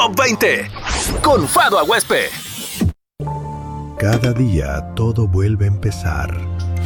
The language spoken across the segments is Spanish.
Top 20 con Fado Aguespe. Cada día todo vuelve a empezar.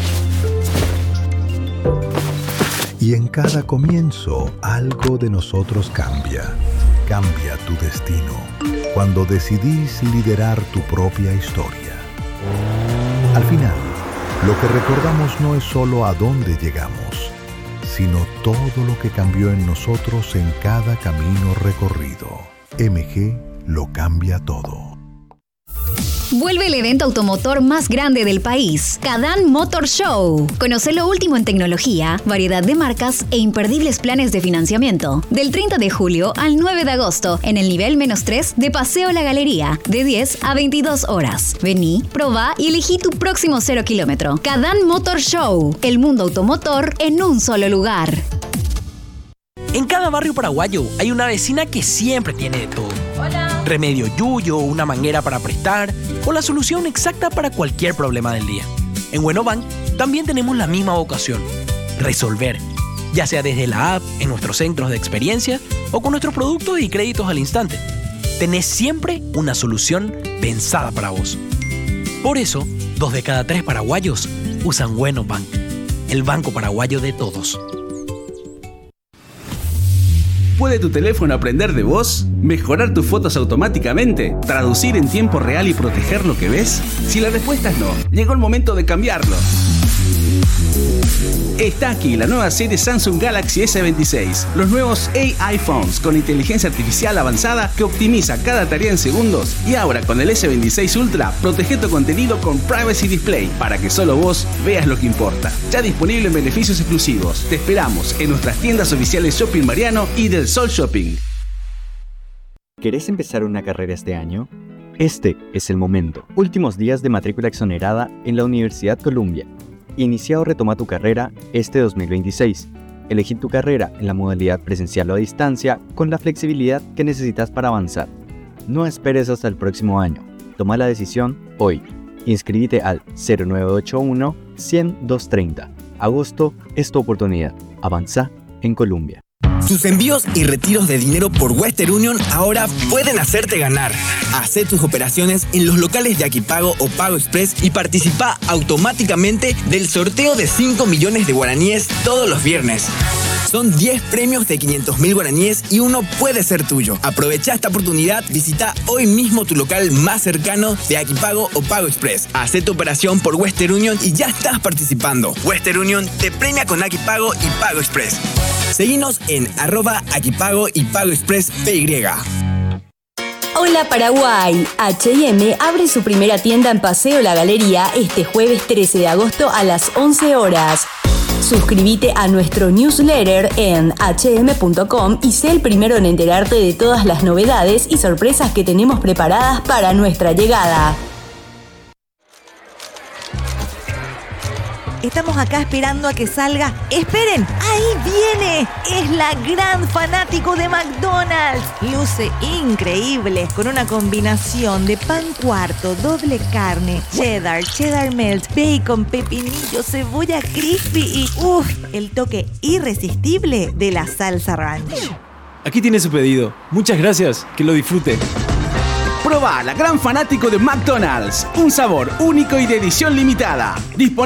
Y en cada comienzo algo de nosotros cambia. Cambia tu destino cuando decidís liderar tu propia historia. Al final, lo que recordamos no es solo a dónde llegamos, sino todo lo que cambió en nosotros en cada camino recorrido. MG lo cambia todo. Vuelve el evento automotor más grande del país, Kadán Motor Show. Conoce lo último en tecnología, variedad de marcas e imperdibles planes de financiamiento. Del 30 de julio al 9 de agosto, en el nivel -3 de Paseo La Galería, de 10 a 22 horas. Vení, probá y elegí tu próximo 0 kilómetro. Kadán Motor Show, el mundo automotor en un solo lugar. En cada barrio paraguayo hay una vecina que siempre tiene de todo. Hola. Remedio yuyo, una manguera para prestar o la solución exacta para cualquier problema del día. En Buenobank también tenemos la misma vocación: resolver, ya sea desde la app, en nuestros centros de experiencia o con nuestros productos y créditos al instante. Tenés siempre una solución pensada para vos. Por eso, 2 de cada 3 paraguayos usan Buenobank, el banco paraguayo de todos. ¿Puede tu teléfono aprender de voz? ¿Mejorar tus fotos automáticamente? ¿Traducir en tiempo real y proteger lo que ves? Si la respuesta es no, llegó el momento de cambiarlo. Está aquí la nueva serie Samsung Galaxy S26, los nuevos AI Phones con inteligencia artificial avanzada que optimiza cada tarea en segundos. Y ahora con el S26 Ultra, protege tu contenido con Privacy Display para que solo vos veas lo que importa. Ya disponible en beneficios exclusivos. Te esperamos en nuestras tiendas oficiales Shopping Mariano y del Sol Shopping. ¿Querés empezar una carrera este año? Este es el momento. Últimos días de matrícula exonerada en la Universidad Columbia. Inicia o retoma tu carrera este 2026. Elegí tu carrera en la modalidad presencial o a distancia con la flexibilidad que necesitas para avanzar. No esperes hasta el próximo año. Toma la decisión hoy. Inscríbete al 0981 100 230. Agosto es tu oportunidad. Avanza en Colombia. Tus envíos y retiros de dinero por Western Union ahora pueden hacerte ganar. Hacé tus operaciones en los locales de Aquipago o Pago Express y participa automáticamente del sorteo de 5 millones de guaraníes todos los viernes. Son 10 premios de 500.000 guaraníes y uno puede ser tuyo. Aprovecha esta oportunidad, visita hoy mismo tu local más cercano de Aquipago o Pago Express. Hacé tu operación por Western Union y ya estás participando. Western Union te premia con Aquipago y Pago Express. Seguinos en @Aquipago y Pago Express PY. Hola Paraguay, H&M abre su primera tienda en Paseo La Galería este jueves 13 de agosto a las 11 horas. Suscríbete a nuestro newsletter en hm.com y sé el primero en enterarte de todas las novedades y sorpresas que tenemos preparadas para nuestra llegada. Estamos acá esperando a que salga. ¡Esperen! ¡Ahí viene! Es la gran fanático de McDonald's. Luce increíble, con una combinación de pan cuarto, doble carne, cheddar, cheddar melt, bacon, pepinillo, cebolla crispy y el toque irresistible de la salsa ranch. Aquí tiene su pedido. Muchas gracias. Que lo disfrute. Proba la gran fanático de McDonald's. Un sabor único y de edición limitada.